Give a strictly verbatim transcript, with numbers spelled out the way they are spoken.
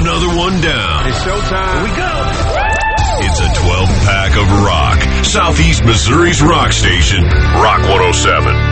another one down. It's showtime. Here we go. It's a twelve pack of rock. Southeast Missouri's rock station, Rock one oh seven.